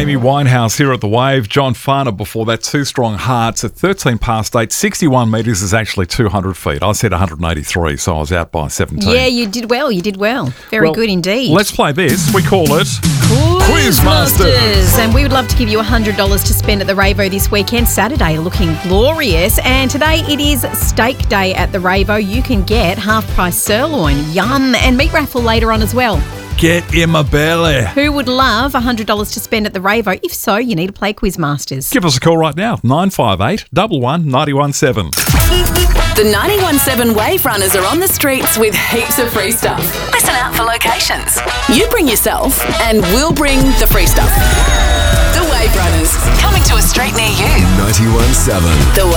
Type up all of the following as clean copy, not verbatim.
Amy Winehouse here at The Wave. John Farner before that. Two Strong Hearts at 13 past 8. 61 metres is actually 200 feet. I said 183, so I was out by 17. Yeah, you did well. Very good indeed. Let's play this. We call it Quizmasters. And we would love to give you $100 to spend at the Ravo this weekend. Saturday looking glorious. And today it is steak day at the Ravo. You can get half-price sirloin. Yum. And meat raffle later on as well. Get in my belly. Who would love $100 to spend at the Ravo? If so, you need to play Quizmasters. Give us a call right now. 958 11 917. The 91.7 Wave Runners are on the streets with heaps of free stuff. Listen out for locations. You bring yourself and we'll bring the free stuff. The Wave Runners, coming to a street near you. 91.7 The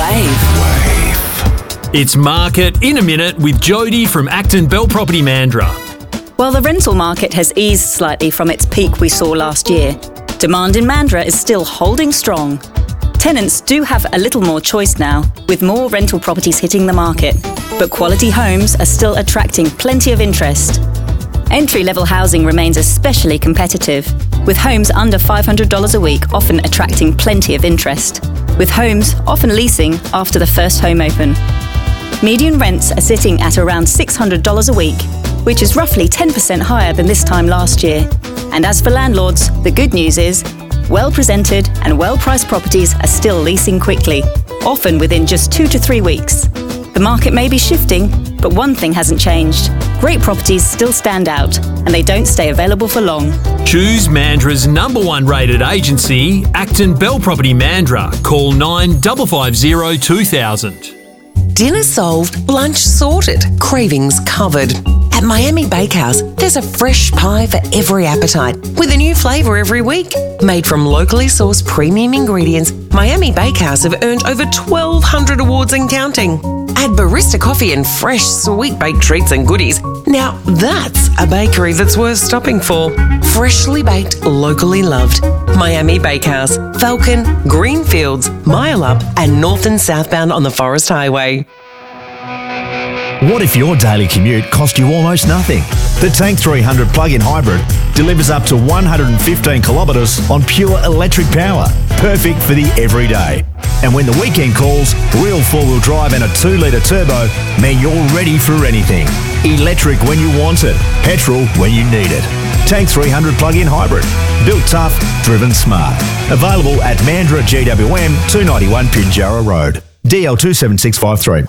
Wave. It's Market in a Minute with Jody from Acton Bell Property Mandurah. While the rental market has eased slightly from its peak we saw last year, demand in Mandurah is still holding strong. Tenants do have a little more choice now, with more rental properties hitting the market, but quality homes are still attracting plenty of interest. Entry-level housing remains especially competitive, with homes under $500 a week often attracting plenty of interest, with homes often leasing after the first home open. Median rents are sitting at around $600 a week, which is roughly 10% higher than this time last year. And as for landlords, the good news is, well-presented and well-priced properties are still leasing quickly, often within just 2 to 3 weeks. The market may be shifting, but one thing hasn't changed. Great properties still stand out, and they don't stay available for long. Choose Mandurah's #1 rated agency, Acton Bell Property Mandurah. Call 9550 2000. Dinner solved, lunch sorted, cravings covered. At Miami Bakehouse, there's a fresh pie for every appetite, with a new flavour every week. Made from locally sourced premium ingredients, Miami Bakehouse have earned over 1,200 awards and counting. Add barista coffee and fresh sweet baked treats and goodies. Now that's a bakery that's worth stopping for. Freshly baked, locally loved. Miami Bakehouse, Falcon, Greenfields, Mile Up and north and southbound on the Forest Highway. What if your daily commute cost you almost nothing? The Tank 300 plug-in hybrid delivers up to 115 kilometres on pure electric power, perfect for the everyday. And when the weekend calls, real four-wheel drive and a 2-litre turbo mean you're ready for anything. Electric when you want it, petrol when you need it. Tank 300 plug-in hybrid, built tough, driven smart. Available at Mandurah GWM 291 Pinjarra Road, DL 27653.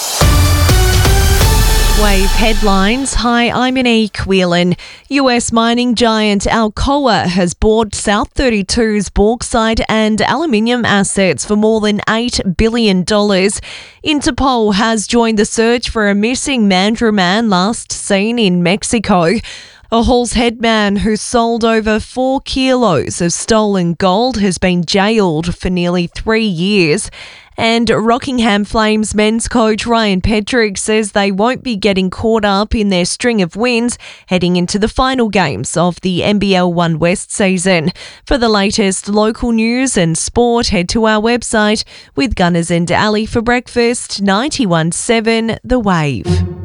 Wave headlines. Hi, I'm Monique Whelan. US mining giant Alcoa has bought South 32's bauxite and aluminium assets for more than $8 billion. Interpol has joined the search for a missing Mandurah man last seen in Mexico. A Halls Head man who sold over 4 kilos of stolen gold has been jailed for nearly 3 years. And Rockingham Flames men's coach Ryan Petrick says they won't be getting caught up in their string of wins heading into the final games of the NBL 1 West season. For the latest local news and sport, head to our website with Gunners and Ali for breakfast. 91.7 The Wave.